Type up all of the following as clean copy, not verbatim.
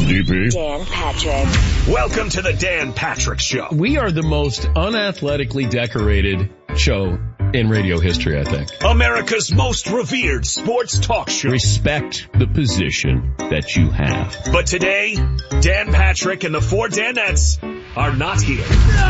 DP. Dan Patrick. Welcome to the Dan Patrick Show. We are the most unathletically decorated show in radio history, I think. America's most revered sports talk show. Respect the position that you have. But today, Dan Patrick and the four Danettes are not here.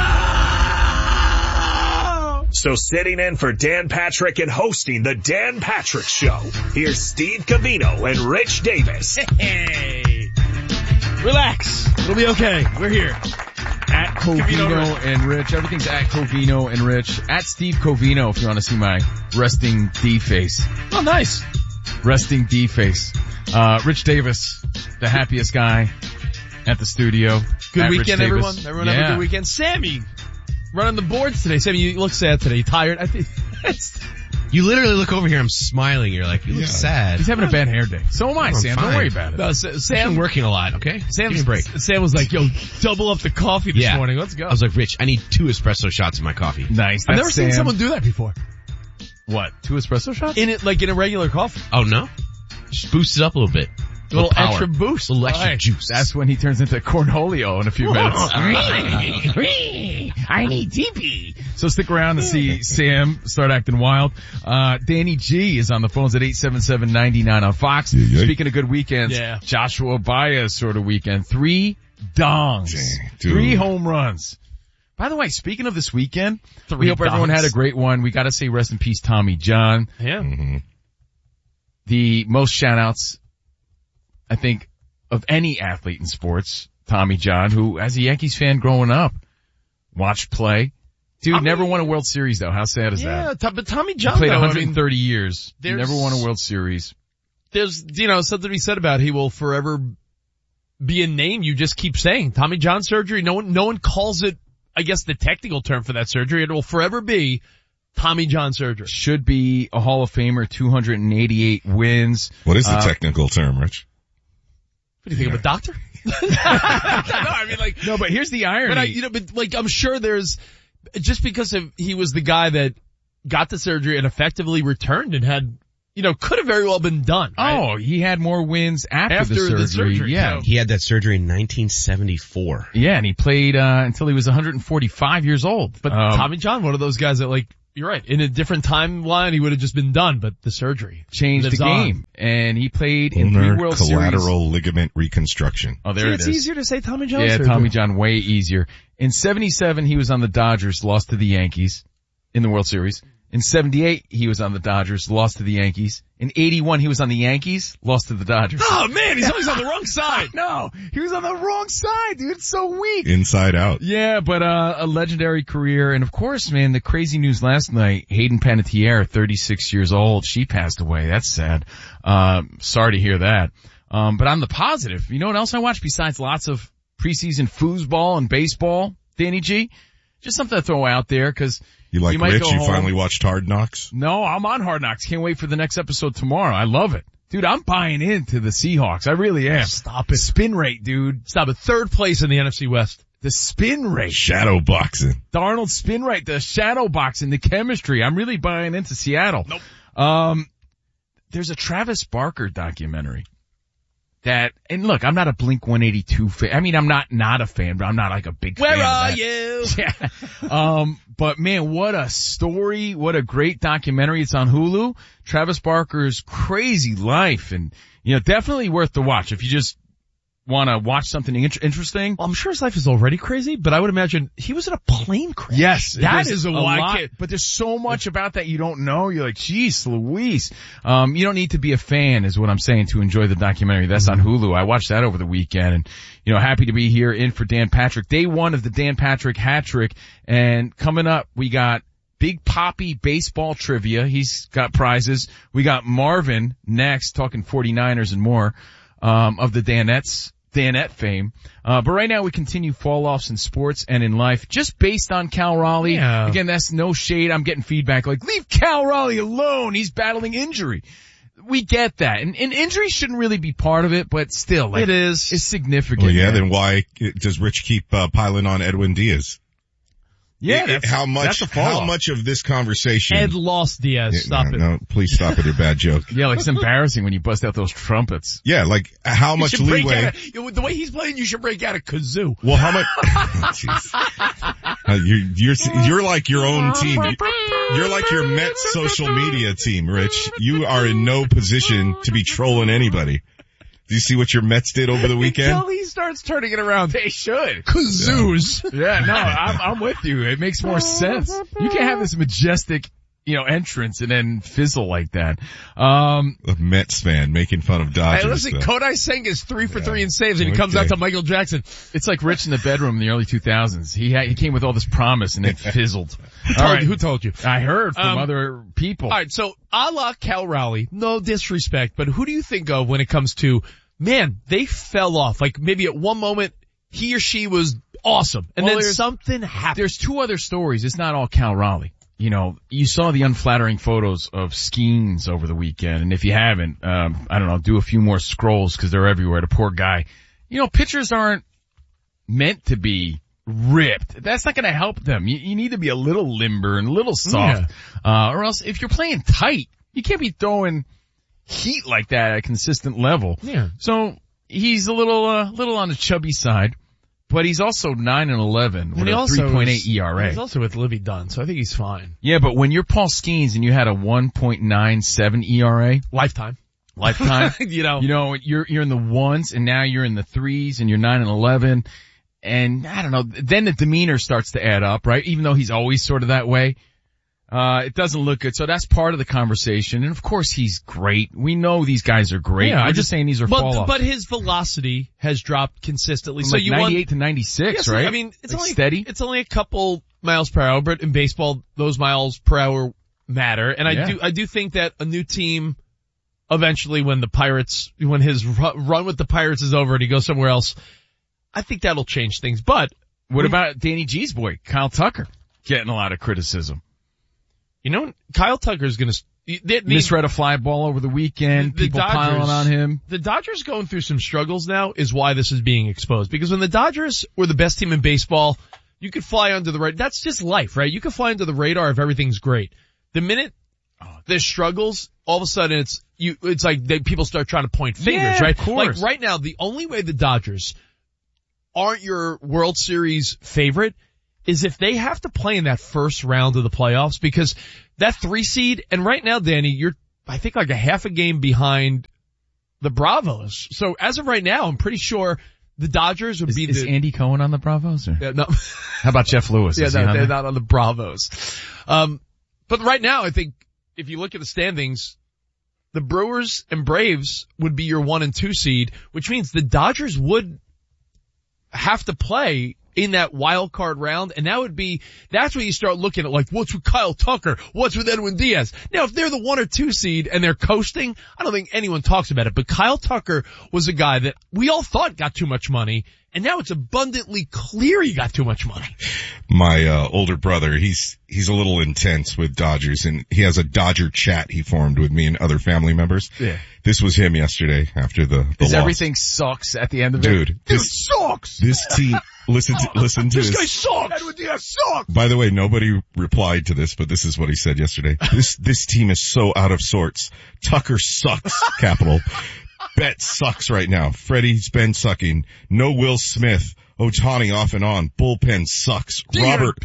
So sitting in for Dan Patrick and hosting the Dan Patrick Show, here's Steve Covino and Rich Davis. Hey, relax. It'll be okay. We're here. At Covino and Rich. Everything's at Covino and Rich. At Steve Covino if you want to see my resting D face. Oh, nice. Resting D face. Rich Davis, the happiest guy at the studio. Good weekend, everyone. Everyone have a good weekend. Sammy, running the boards today. Sammy, you look sad today. You tired? I think you literally look over here. I'm smiling. You're like, you look sad. He's having a bad hair day. So am I, Sam. Don't worry about it. No, Sam working a lot. Okay. Give me a break. Sam was like, "Yo, double up the coffee this morning. Let's go." I was like, Rich, I need 2 espresso shots in my coffee. Nice. I've never seen someone do that before. What? 2 espresso shots? In a regular coffee. Oh no. Just boost it up a little bit. A little extra boost. A little extra juice. That's when he turns into Cornholio in a few minutes. I need DP. So stick around to see Sam start acting wild. Danny G is on the phones at 877-99 on Fox. Speaking of good weekends, Joshua Baez sort of weekend. 3 dongs. 3 home runs. By the way, speaking of this weekend, we hope everyone had a great one. We gotta say rest in peace, Tommy John. Yeah. Mm-hmm. The most shout outs, I think, of any athlete in sports, Tommy John, who, as a Yankees fan growing up, watched play. Dude, never won a World Series though. How sad is that? Yeah, but Tommy John he played 130 years. Never won a World Series. There's, something to be said about he will forever be a name you just keep saying. Tommy John surgery. No one calls it, I guess, the technical term for that surgery. It will forever be Tommy John surgery. Should be a Hall of Famer, 288 wins. What is the technical term, Rich? What do you think of a doctor? No, but here's the irony. But I'm sure there's, just because he was the guy that got the surgery and effectively returned and had, could have very well been done. Right? Oh, he had more wins after the surgery. Yeah. So. He had that surgery in 1974. Yeah, and he played, until he was 145 years old. But Tommy John, one of those guys that you're right. In a different timeline, he would have just been done, but the surgery changed the game. And he played in 3 World Series. Collateral ligament reconstruction. Oh, there it is. It's easier to say Tommy John. Yeah, surgery. Tommy John, way easier. In 77, he was on the Dodgers, lost to the Yankees in the World Series. In 78, he was on the Dodgers, lost to the Yankees. In 81, he was on the Yankees, lost to the Dodgers. Oh man, he's always on the wrong side. No, he was on the wrong side, dude. It's so weak. Inside out. Yeah, but a legendary career. And of course, man, the crazy news last night, Hayden Panettiere, 36 years old, she passed away. That's sad. Sorry to hear that. But on the positive, you know what else I watched besides lots of preseason foosball and baseball, Danny G? Just something to throw out there, cause you like Rich, you finally watched Hard Knocks? No, I'm on Hard Knocks. Can't wait for the next episode tomorrow. I love it. Dude, I'm buying into the Seahawks. I really am. Stop it. Spin rate, dude. Stop it. 3rd place in the NFC West. The spin rate. Shadow boxing. Darnold spin rate, the shadow boxing, the chemistry. I'm really buying into Seattle. Nope. There's a Travis Barker documentary. And look, I'm not a Blink-182 fan. I mean, I'm not a fan, but I'm not like a big fan. Where are you? Yeah. But man, what a story. What a great documentary. It's on Hulu. Travis Barker's crazy life, and, definitely worth the watch if you just want to watch something interesting. Well, I'm sure his life is already crazy, but I would imagine he was in a plane crash. Yes. That is a lot. But there's so much about that you don't know. You're like, geez, Louise. You don't need to be a fan is what I'm saying to enjoy the documentary. That's on Hulu. I watched that over the weekend, and, happy to be here in for Dan Patrick. Day 1 of the Dan Patrick hat trick. And coming up, we got Big Poppy baseball trivia. He's got prizes. We got Marvin next, talking 49ers and more, of the Danette fame. But right now we continue fall-offs in sports and in life, just based on Cal Raleigh. Yeah. Again, that's no shade. I'm getting feedback like, leave Cal Raleigh alone. He's battling injury. We get that. And injury shouldn't really be part of it, but still, it is. It's significant. Well, yeah, then why does Rich keep piling on Edwin Diaz? Yeah, how much of this conversation? Ed lost Diaz. Stop it. No, please stop with your bad joke. Yeah, like it's embarrassing when you bust out those trumpets. Yeah, like how much leeway? The way he's playing, you should break out a kazoo. Well, how much? You're like your own team. You're like your Mets social media team, Rich. You are in no position to be trolling anybody. Do you see what your Mets did over the weekend? Until he starts turning it around. They should. Kazoos. Yeah, no, I'm with you. It makes more sense. You can't have this majestic, entrance and then fizzle like that. A Mets fan making fun of Dodgers. Hey, listen, Kodai Senga is 3 for 3 in saves and he comes out to Michael Jackson. It's like Rich in the bedroom in the early 2000s. He came with all this promise and it fizzled. Who told you? I heard from other people. Alright, so a la Cal Raleigh, no disrespect, but who do you think of when it comes to, man, they fell off. Like maybe at one moment he or she was awesome and then something happened. There's 2 other stories. It's not all Cal Raleigh. You saw the unflattering photos of Skeens over the weekend, and if you haven't, do a few more scrolls because they're everywhere. The poor guy. Pitchers aren't meant to be ripped. That's not going to help them. You need to be a little limber and a little soft, or else if you're playing tight, you can't be throwing heat like that at a consistent level. Yeah. So he's a little on the chubby side. But he's also 9-11 with a 3.8 ERA. He's also with Livy Dunn, so I think he's fine. Yeah, but when you're Paul Skeens and you had a 1.97 ERA. Lifetime. You're in the ones and now you're in the threes and you're 9-11. And I don't know, then the demeanor starts to add up, right? Even though he's always sort of that way. It doesn't look good. So that's part of the conversation. And of course he's great. We know these guys are great. Yeah, I'm just saying these are fall-offs. But his velocity has dropped consistently. From so like you 98 to 96, right? I mean, it's like only steady. It's only a couple miles per hour, but in baseball, those miles per hour matter. And I do think that a new team eventually when his run with the Pirates is over and he goes somewhere else, I think that'll change things. But what about Danny G's boy, Kyle Tucker, getting a lot of criticism? Kyle Tucker's gonna misread a fly ball over the weekend. People piling on him. The Dodgers going through some struggles now is why this is being exposed. Because when the Dodgers were the best team in baseball, you could fly under the radar. That's just life, right? You can fly under the radar if everything's great. The minute there's struggles, all of a sudden it's like people start trying to point fingers, right? Of course. Like right now, the only way the Dodgers aren't your World Series favorite is if they have to play in that first round of the playoffs, because that 3 seed, and right now, Danny, you're, I think like a half a game behind the Bravos. So as of right now, I'm pretty sure the Dodgers would Is Andy Cohen on the Bravos? Or? Yeah, no. How about Jeff Lewis? Yeah, no, they're not on the Bravos. But right now, I think if you look at the standings, the Brewers and Braves would be your 1 and 2 seed, which means the Dodgers would have to play in that wild card round, and that's when you start looking at like, what's with Kyle Tucker? What's with Edwin Diaz? Now, if they're the 1 or 2 seed and they're coasting, I don't think anyone talks about it, but Kyle Tucker was a guy that we all thought got too much money, and now it's abundantly clear he got too much money. My, older brother, he's a little intense with Dodgers, and he has a Dodger chat he formed with me and other family members. Yeah. This was him yesterday after the loss. Everything sucks at the end of it? Dude, this sucks! This team, listen to this guy sucks! Edwin Diaz sucks! By the way, nobody replied to this, but this is what he said yesterday. This team is so out of sorts. Tucker sucks, capital. Bet sucks right now. Freddie's been sucking. No Will Smith. Ohtani off and on. Bullpen sucks. Robert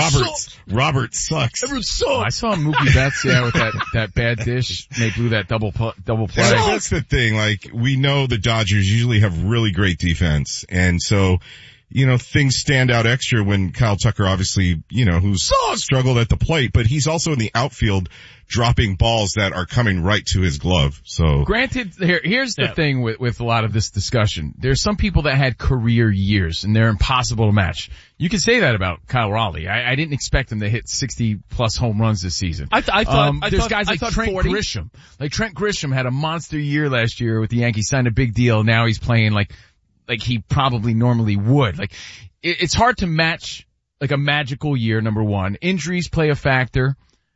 sucks. Everyone sucks. I saw Mookie Betts, with that bad dish. They blew that double play. That's the thing. Like, we know the Dodgers usually have really great defense. And so, things stand out extra when Kyle Tucker obviously, who's struggled at the plate, but he's also in the outfield dropping balls that are coming right to his glove. So granted, here's the thing with a lot of this discussion. There's some people that had career years and they're impossible to match. You can say that about Kyle Raleigh. I didn't expect him to hit 60 plus home runs this season. I thought there's guys like Trent 40. Grisham. Like Trent Grisham had a monster year last year with the Yankees, signed a big deal. Now he's playing like he probably normally would. Like, it's hard to match like a magical year, number one. Injuries play a factor.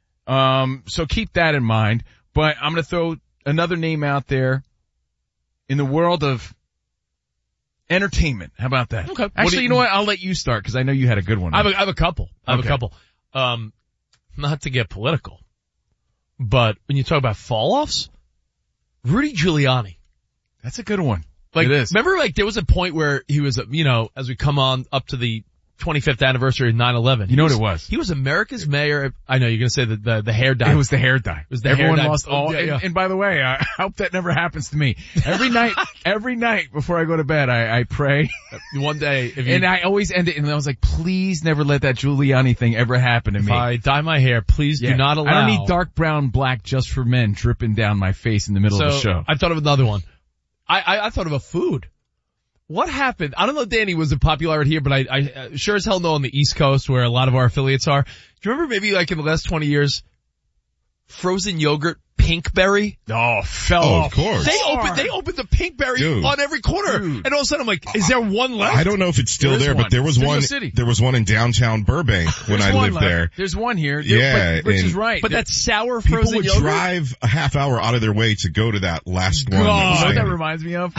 So keep that in mind. But I'm going to throw another name out there in the world of Entertainment. How about that? Okay. Actually, you know what? I'll let you start because I know you had a good one. I have a couple. Not to get political, but when you talk about fall-offs, Rudy Giuliani. That's a good one. Like, it is. Remember, like, there was a point where he was, as we come on up to the 25th anniversary of 9/11. You know what it was? He was America's mayor. I know you're going to say the hair dye. It was the hair dye. It was the Everyone hair dye. lost all. Yeah. And by the way, I hope that never happens to me. Every night before I go to bed, I pray. One day, and I always end it, and I was like, please never let that Giuliani thing ever happen to me. If I dye my hair, please do not allow. I don't need dark brown, black just for men dripping down my face in the middle of the show. I thought of another one. I thought of a food. What happened? I don't know, Danny, was it popular here, but I sure as hell know on the East Coast where a lot of our affiliates are. Do you remember maybe like in the last 20 years, frozen yogurt, Pinkberry? Oh, fell off. Of course. They opened the Pinkberry on every corner. Dude. And all of a sudden I'm like, is there one left? I don't know if it's still there, but there was one in downtown Burbank when I lived there. There's one here. Yeah. Rich is right. But that sour frozen yogurt? People would drive a half hour out of their way to go to that last one. You know what that reminds me of?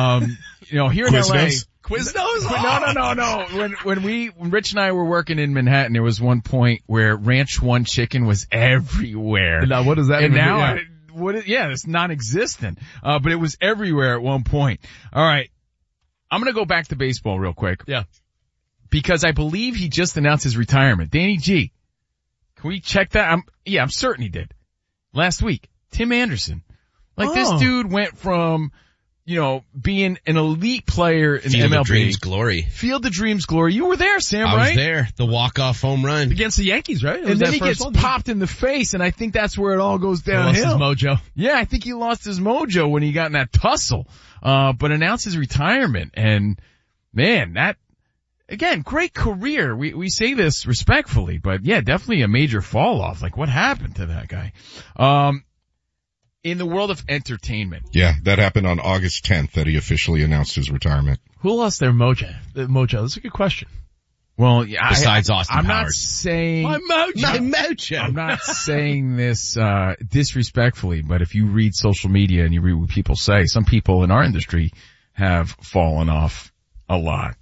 Here in LA. Quiznos? No. When Rich and I were working in Manhattan, there was one point where Ranch One chicken was everywhere. Now, what does that mean? And now, it's non-existent. But it was everywhere at one point. All right. I'm gonna go back to baseball real quick. Yeah. Because I believe he just announced his retirement. Danny G. Can we check that? I'm certain he did. Last week. Tim Anderson. This dude went from, being an elite player in Field MLB. of Dreams glory. Field of Dreams glory. You were there, Sam, right? I was there. The walk-off home run. Against the Yankees, right? And then he gets popped in the face, and I think that's where it all goes downhill. He lost his mojo. Yeah, I think he lost his mojo when he got in that tussle. But announced his retirement, and man, that, again, great career. We say this respectfully, but yeah, definitely a major fall off. Like, what happened to that guy? In the world of entertainment. Yeah, that happened on August 10th that he officially announced his retirement. Who lost their mojo? That's a good question. Well, yeah, besides Austin Powers. I'm not saying my mojo. I'm not saying this disrespectfully, but if you read social media and you read what people say, some people in our industry have fallen off a lot.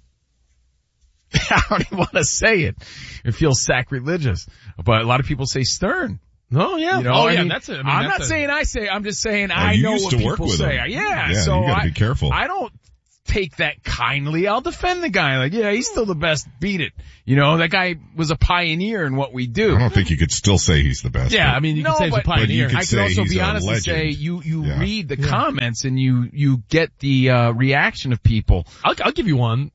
I don't even want to say it. It feels sacrilegious, but a lot of people say Stern. Oh yeah. That's it. I'm not saying I say. I'm just saying I know what people say. Yeah. So you gotta be careful. I don't take that kindly. I'll defend the guy. Like, yeah, he's still the best. Beat it. That guy was a pioneer in what we do. I don't think you could still say he's the best. Yeah, I mean, you can say he's a pioneer. I can also be honest and say you read the comments and you get the reaction of people. I'll give you one.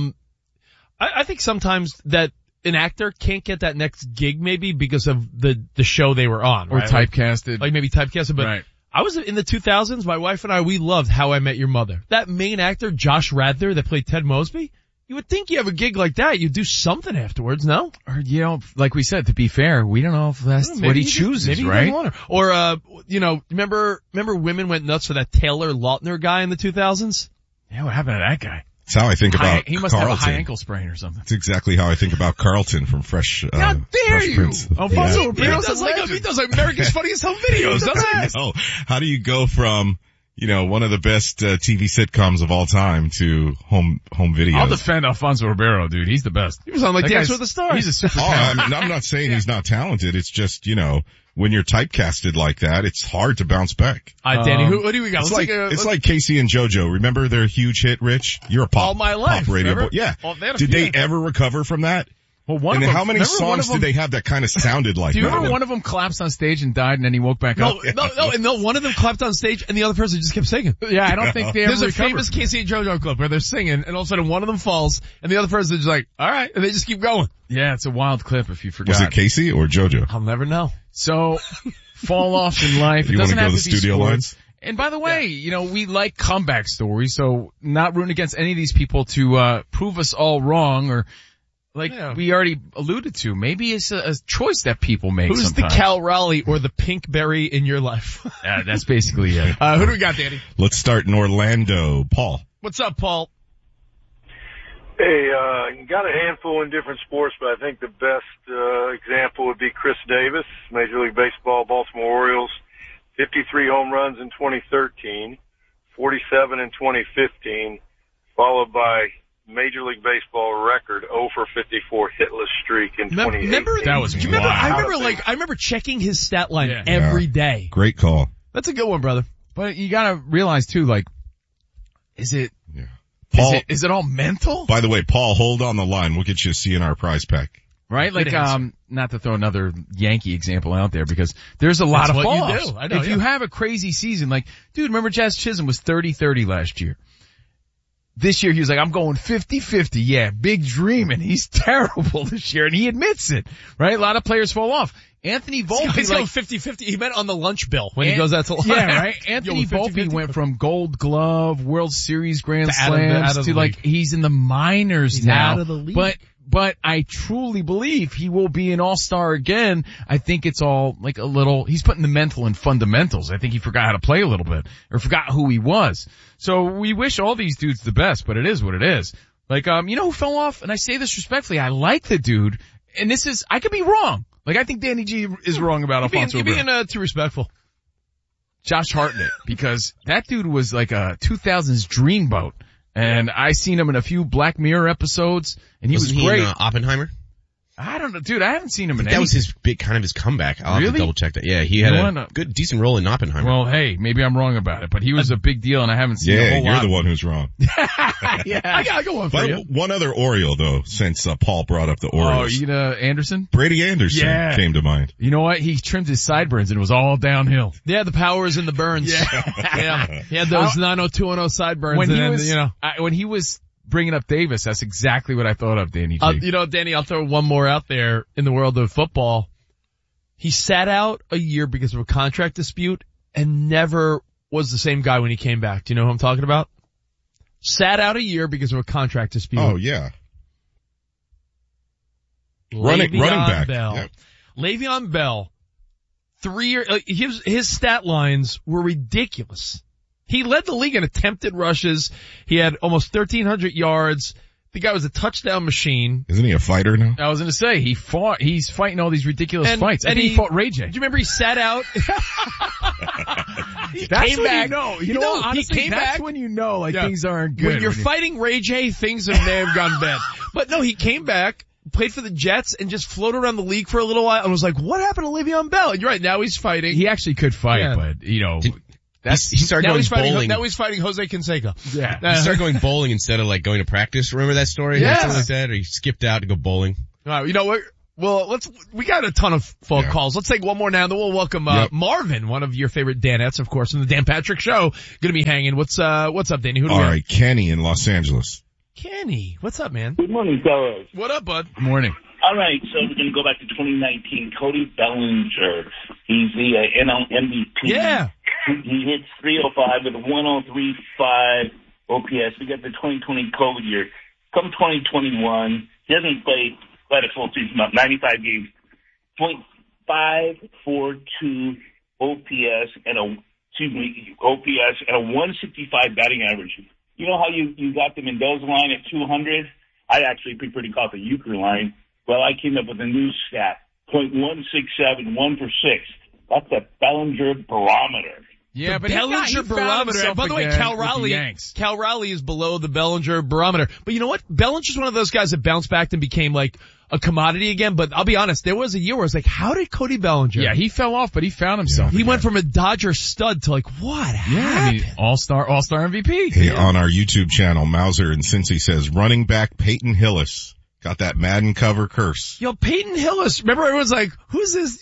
I think sometimes that an actor can't get that next gig maybe because of the show they were on, or right? typecasted. Like maybe typecasted, but right. I was in the 2000s, my wife and I, we loved How I Met Your Mother. That main actor, Josh Radnor, that played Ted Mosby, you would think you have a gig like that, you'd do something afterwards, no? Or, like we said, to be fair, we don't know if that's what he chooses, right? Or, remember women went nuts for that Taylor Lautner guy in the 2000s? Yeah, what happened to that guy? That's how I think about he must Carlton. have a high ankle sprain or something. That's exactly how I think about Carlton from Fresh. How dare Fresh you? Prince. Alfonso Ribeiro he does like America's Funniest Home Videos, doesn't he? No. How do you go from, one of the best TV sitcoms of all time to home videos? I'll defend Alfonso Ribeiro, dude. He's the best. He was on like Dance with the Stars. He's a super talent. I'm not saying he's not talented. It's just, when you're typecasted like that, it's hard to bounce back. Danny, who do we got? It's like Casey and JoJo. Remember their huge hit, Rich? You're a pop. All My Life. Pop radio boy. Yeah. Did they ever recover from that? Well, how many songs did they have that kind of sounded like that? Do you remember one of them collapsed on stage and died and then he woke back up? No, one of them clapped on stage and the other person just kept singing. Yeah, I don't think they ever There's a recovered. famous Casey and JoJo clip where they're singing and all of a sudden one of them falls and the other person is just like, alright, and they just keep going. Yeah, it's a wild clip if you forgot. Was it Casey or JoJo? I'll never know. So, fall offs in life. You it doesn't want to go have to the to be studio sports. lines? And by the way, we like comeback stories, so not rooting against any of these people to prove us all wrong or we already alluded to. Maybe it's a choice that people make Who's sometimes. the Cal Raleigh or the Pinkberry in your life? Yeah, that's basically it. Who do we got, Danny? Let's start in Orlando. Paul. What's up, Paul? Hey, got a handful in different sports, but I think the best example would be Chris Davis, Major League Baseball, Baltimore Orioles. 53 home runs in 2013, 47 in 2015, followed by Major League Baseball record 0 for 54 hitless streak in 2018. That was Do you remember? wild. I remember checking his stat line every day. Great call. That's a good one, brother. But you gotta realize too, like, is it Paul, is it all mental? by the way, Paul, hold on the line. We'll get you a CNR prize pack. Right? Good Like, answer. not to throw another Yankee example out there because there's a lot That's of what you fall-offs. do. I know, If you have a crazy season, like, dude, remember Jazz Chisholm was 30-30 last year. This year he was like, I'm going 50-50. Yeah, big dreaming. He's terrible this year and he admits it, right? A lot of players fall off. Anthony Volpe, He's like, going 50-50. He meant on the lunch bill when he goes out to lunch. yeah, right? Anthony Yo, 50-50. Volpe went from Gold Glove, World Series Grand Out of the Slams to like, league. he's in the minors He's now. out of the league. But I truly believe he will be an all-star again. I think it's all like a little, he's putting the mental and fundamentals. I think he forgot how to play a little bit or forgot who he was. So we wish all these dudes the best, but it is what it is. Like, you know who fell off? And I say this respectfully. I like the dude. And this is, I could be wrong. Like, I think Danny G is wrong about Alfonso You're Abreu. being too respectful. Josh Hartnett, because that dude was like a 2000s dreamboat. And I seen him in a few Black Mirror episodes, and he Wasn't was great. in, Oppenheimer? I don't know, dude, I haven't seen him in That any. was his comeback. I'll have Really? to double check that. Yeah, he had You know a what? decent role in Oppenheimer. Well, hey, maybe I'm wrong about it, but he was a big deal and I haven't seen a Yeah, whole you're lot. the one who's wrong. Yeah. I got one for But you. one other Oriole though, since Paul brought up the Orioles. Anderson? Brady Anderson Yeah. came to mind. You know what? He trimmed his sideburns and it was all downhill. Yeah, the powers and the burns. Yeah. He had those 90210 sideburns. When and he then, was, you know. when he was bringing up Davis, that's exactly what I thought of, Danny G. You know, Danny, I'll throw one more out there in the world of football. He sat out a year because of a contract dispute and never was the same guy when he came back. Do you know who I'm talking about? Sat out a year because of a contract dispute. Oh yeah. Running back. Bell. Yep. Le'Veon Bell, 3 years, his stat lines were ridiculous. He led the league in attempted rushes. He had almost 1,300 yards. The guy was a touchdown machine. Isn't he a fighter now? I was gonna say, he's fighting all these ridiculous fights. I think he fought Ray J. Do you remember he sat out? He That's came when back. you know. You No, know, he honestly, came that's back. when you know, like, Yeah. things aren't good. When you're fighting Ray J, things may have gone bad. But no, he came back, played for the Jets, and just floated around the league for a little while and was like, what happened to Le'Veon Bell? And you're right, now he's fighting. He actually could fight, Yeah. but, you know, He started now going he's fighting, bowling. now he's fighting Jose Canseco. yeah. He started going bowling instead of like going to practice. Remember that story? Yeah. Or something like that? Or he skipped out to go bowling. All right, you know what? Well, we got a ton of phone Yeah. calls. Let's take one more now, then we'll welcome, Yep. Marvin, one of your favorite Danettes, of course, from the Dan Patrick Show. Gonna be hanging. What's up, Danny? Who do All we have? right, Kenny in Los Angeles. Kenny. What's up, man? Good morning, fellas. What up, bud? Good morning. All right, so we're going to go back to 2019. Cody Bellinger. He's the NL MVP. Yeah. He hits 305 with a 103.5 OPS. We got the 2020 COVID year. Come 2021, he hasn't played quite a full season, about 95 games. 0.542 OPS and a 165 batting average. You know how you got the Mendoza line at 200? I actually picked pretty off the Euchre line. Well, I came up with a new stat, 0.167, 1 for 6. That's the Bellinger barometer. Yeah, The but Bellinger barometer. By the way, Cal Raleigh is below the Bellinger barometer. But you know what? Bellinger's one of those guys that bounced back and became like a commodity again. But I'll be honest, there was a year where I was like, how did Cody Bellinger? Yeah, he fell off, but he found himself. He went from a Dodger stud to like, what happened? I mean, all-star MVP. Hey, on our YouTube channel, Mauser in Cincy says, running back Peyton Hillis. Got that Madden cover curse. Yo, Peyton Hillis. Remember everyone's like, who's this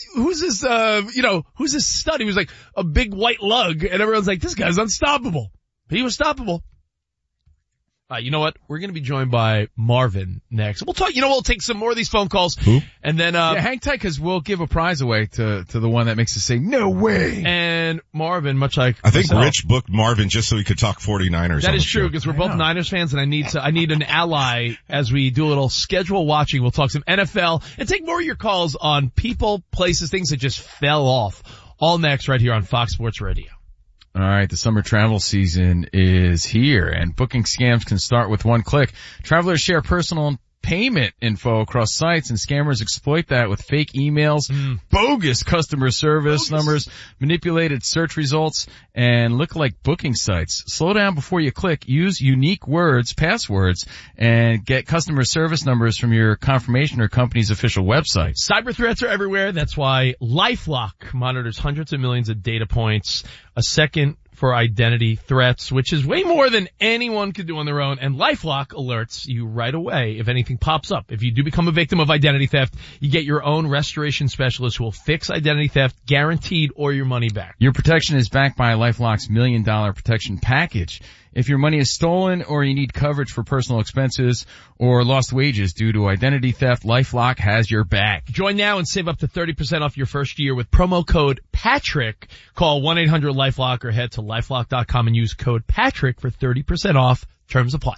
stud? He was like a big white lug and everyone's like, this guy's unstoppable. He was stoppable. You know what? We're going to be joined by Marvin next. We'll talk, we'll take some more of these phone calls. Who? And then, Yeah, hang tight because we'll give a prize away to the one that makes us say, no way. and Marvin, much like I think myself, Rich booked Marvin just so he could talk 49ers. that on is the true show. because we're both Niners fans and I need an ally as we do a little schedule watching. We'll talk some NFL and take more of your calls on people, places, things that just fell off. All next right here on Fox Sports Radio. All right, the summer travel season is here, and booking scams can start with one click. Travelers share personal payment info across sites, and scammers exploit that with fake emails, bogus customer service numbers, manipulated search results, and lookalike booking sites. Slow down before you click. Use unique words, passwords, and get customer service numbers from your confirmation or company's official website. Cyber threats are everywhere. That's why LifeLock monitors hundreds of millions of data points a second for identity threats, which is way more than anyone could do on their own. And LifeLock alerts you right away if anything pops up. If you do become a victim of identity theft, you get your own restoration specialist who will fix identity theft, guaranteed, or your money back. Your protection is backed by LifeLock's $1 Million Protection Package. If your money is stolen or you need coverage for personal expenses or lost wages due to identity theft, LifeLock has your back. Join now and save up to 30% off your first year with promo code Patrick. Call 1-800-LifeLock or head to lifelock.com and use code Patrick for 30% off. Terms apply.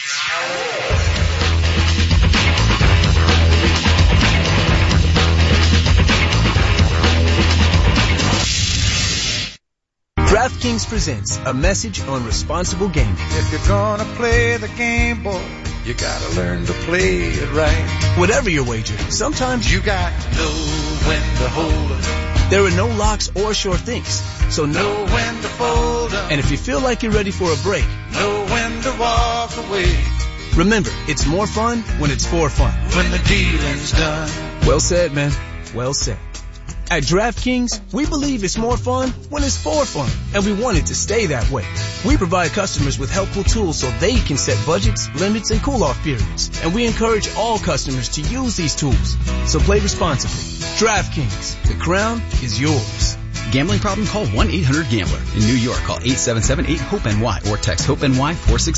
DraftKings presents a message on responsible gaming. If you're gonna play the game, boy, you gotta learn to play it right. Whatever your wager, sometimes you got to know when to hold up. There are no locks or sure things, so know when to fold up. And if you feel like you're ready for a break, know when to walk away. Remember, it's more fun when it's for fun. When the dealing's done. Well said, man. Well said. At DraftKings, we believe it's more fun when it's for fun, and we want it to stay that way. We provide customers with helpful tools so they can set budgets, limits, and cool-off periods, and we encourage all customers to use these tools. So play responsibly. DraftKings, the crown is yours. Gambling problem? Call 1-800-GAMBLER. In New York, call 877-8-HOPE-NY or text HOPE-NY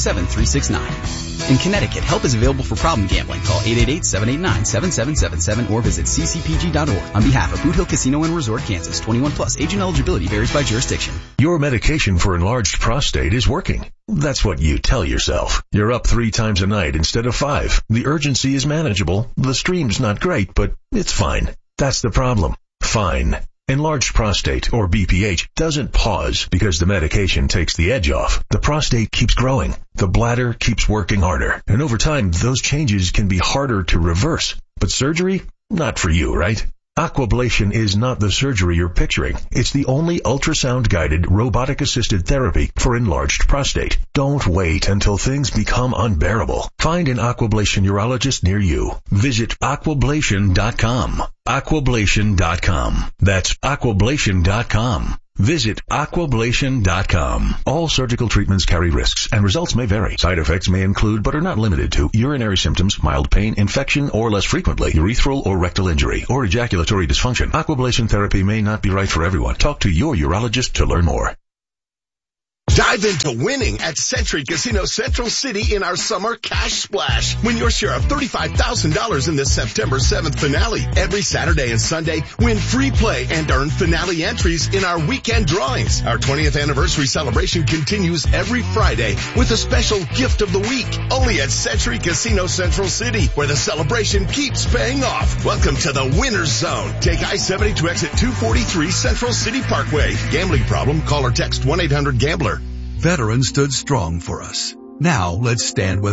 467-369. In Connecticut, help is available for problem gambling. Call 888-789-7777 or visit ccpg.org. On behalf of Boot Hill Casino and Resort, Kansas, 21 plus, age and eligibility varies by jurisdiction. Your medication for enlarged prostate is working. That's what you tell yourself. You're up 3 times a night instead of 5. The urgency is manageable. The stream's not great, but it's fine. That's the problem. Fine. Enlarged prostate, or BPH, doesn't pause because the medication takes the edge off. The prostate keeps growing. The bladder keeps working harder. And over time, those changes can be harder to reverse. But surgery? Not for you, right? Aquablation is not the surgery you're picturing. It's the only ultrasound-guided, robotic-assisted therapy for enlarged prostate. Don't wait until things become unbearable. Find an Aquablation urologist near you. Visit aquablation.com. Aquablation.com. That's aquablation.com. Visit aquablation.com. All surgical treatments carry risks, and results may vary. Side effects may include, but are not limited to, urinary symptoms, mild pain, infection, or less frequently, urethral or rectal injury, or ejaculatory dysfunction. Aquablation therapy may not be right for everyone. Talk to your urologist to learn more. Dive into winning at Century Casino Central City in our summer cash splash. Win your share of $35,000 in the September 7th finale. Every Saturday and Sunday, win free play and earn finale entries in our weekend drawings. Our 20th anniversary celebration continues every Friday with a special gift of the week. Only at Century Casino Central City, where the celebration keeps paying off. Welcome to the Winner's Zone. Take I-70 to exit 243 Central City Parkway. Gambling problem? Call or text 1-800-GAMBLER. Veterans stood strong for us. Now let's stand with